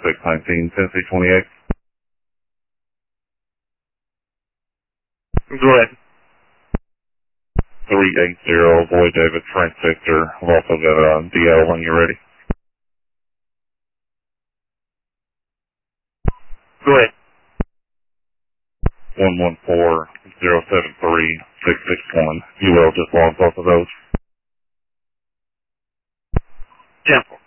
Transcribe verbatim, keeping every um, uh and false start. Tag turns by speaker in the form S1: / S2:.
S1: six nineteen, Tennessee twenty-eight.
S2: Go ahead.
S1: three eight zero, Boy David, Frank Victor. I've also got a D L when you're ready.
S2: Go ahead.
S1: one one four, zero seven three, six six one. You will just log both of those.
S2: Temple.